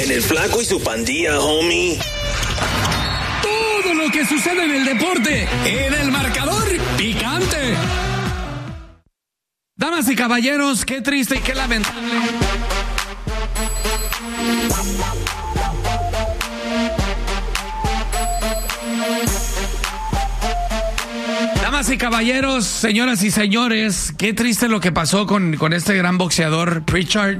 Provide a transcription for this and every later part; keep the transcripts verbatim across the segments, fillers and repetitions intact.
En el Flaco y su pandilla, homie. Todo lo que sucede en el deporte, en el marcador picante. Damas y caballeros, qué triste y qué lamentable. Damas y caballeros, señoras y señores, qué triste lo que pasó con, con este gran boxeador, Prichard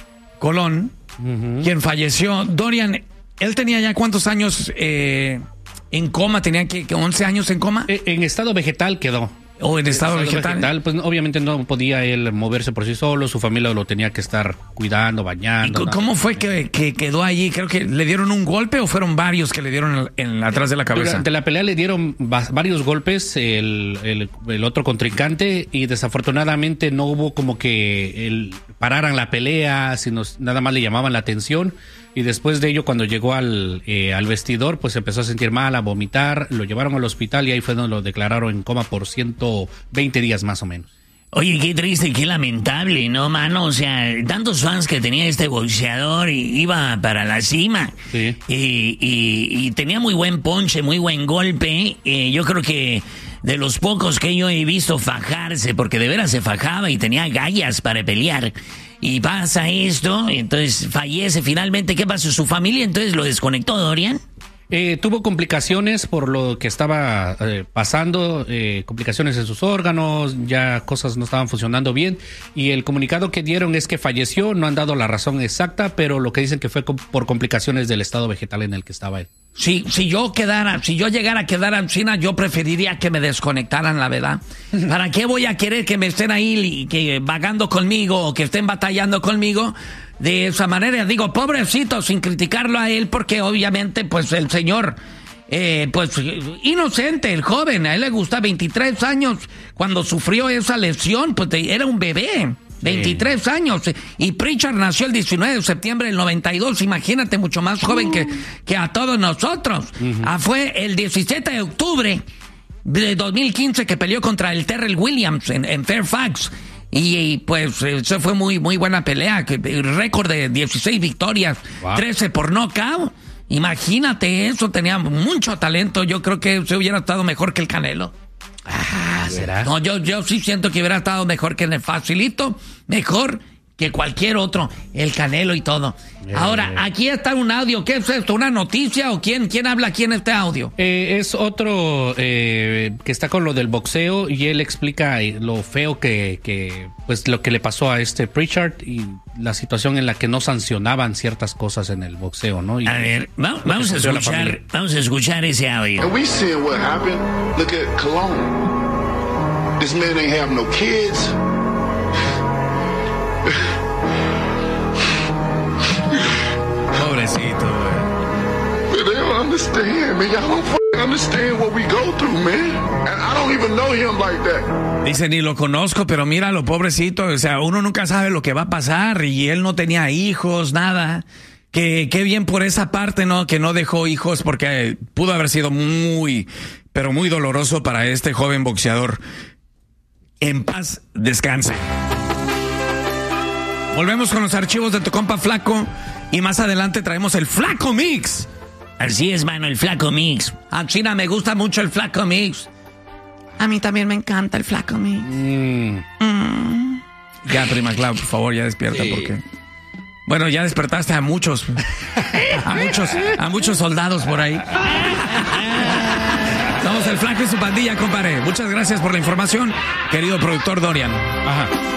Colón, uh-huh. quien falleció. Dorian, él tenía ya cuántos años eh, en coma, tenía que, que once años en coma. En estado vegetal quedó. O en estado, estado vegetal. vegetal. Pues obviamente no podía él moverse por sí solo, su familia lo tenía que estar cuidando, bañando. ¿Y cómo fue que, que quedó allí? Creo que le dieron un golpe o fueron varios que le dieron en, en atrás de la cabeza. Durante la pelea le dieron varios golpes el, el, el otro contrincante y desafortunadamente no hubo como que el, pararan la pelea, sino nada más le llamaban la atención. Y después de ello, cuando llegó al, eh, al vestidor, pues se empezó a sentir mal, a vomitar, lo llevaron al hospital y ahí fue donde lo declararon en coma por ciento veinte días más o menos. Oye, qué triste, qué lamentable, ¿no, mano? O sea, tantos fans que tenía este boxeador y iba para la cima. Sí. Y, y, y tenía muy buen ponche, muy buen golpe. Eh, yo creo que de los pocos que yo he visto fajarse, porque de veras se fajaba y tenía gallas para pelear. Y pasa esto, entonces fallece finalmente. ¿Qué pasó? ¿Su familia entonces lo desconectó, Dorian? Eh, tuvo complicaciones por lo que estaba eh, pasando, eh, complicaciones en sus órganos, ya cosas no estaban funcionando bien y el comunicado que dieron es que falleció, no han dado la razón exacta, pero lo que dicen que fue com- por complicaciones del estado vegetal en el que estaba él. Si, si yo quedara, si yo llegara a quedar en China, yo preferiría que me desconectaran, la verdad. ¿Para qué voy a querer que me estén ahí que vagando conmigo o que estén batallando conmigo? De esa manera, digo, pobrecito, sin criticarlo a él, porque obviamente, pues, el señor, eh, pues, inocente, el joven, a él le gusta veintitrés años, cuando sufrió esa lesión, pues, era un bebé, veintitrés sí. años, y Prichard nació el diecinueve de septiembre del noventa y dos, imagínate, mucho más joven uh. que, que a todos nosotros. Uh-huh. Ah, fue el diecisiete de octubre de dos mil quince que peleó contra el Terrell Williams en, en Fairfax. Y, y pues eso fue muy muy buena pelea, récord de dieciséis victorias, wow. trece por nocaut. Imagínate eso, tenía mucho talento. Yo creo que se hubiera estado mejor que el Canelo. Ah, ¿será? No, yo, yo sí siento que hubiera estado mejor que en el Facilito, mejor que cualquier otro, el Canelo y todo. Eh, Ahora, aquí está un audio. ¿Qué es esto? ¿Una noticia o quién, quién habla aquí en este audio? Eh, es otro eh, que está con lo del boxeo y él explica lo feo que, que, pues lo que le pasó a este Prichard y la situación en la que no sancionaban ciertas cosas en el boxeo, ¿no? Y a ver, va, vamos a escuchar, vamos a escuchar ese audio. And we seeing what happened. Look at Colón. This man ain't have no kids. Pobrecito, güey. They don't understand, man. Y'all don't f***ing understand what we go through, man. And I don't even know him like that. Dice, ni lo conozco, pero míralo, pobrecito. O sea, uno nunca sabe lo que va a pasar. Y él no tenía hijos, nada. Que qué bien por esa parte, ¿no? Que no dejó hijos, porque pudo haber sido muy, pero muy doloroso para este joven boxeador. En paz, descanse. Volvemos con los archivos de tu compa Flaco y más adelante traemos el Flaco Mix. Así es, mano, el Flaco Mix. A China me gusta mucho el Flaco Mix. A mí también me encanta el Flaco Mix. Mm. Mm. Ya, prima Clau, por favor, ya despierta sí. porque... Bueno, ya despertaste a muchos, a muchos, a muchos soldados por ahí. Somos el Flaco y su pandilla, compadre. Muchas gracias por la información, querido productor Dorian. Ajá.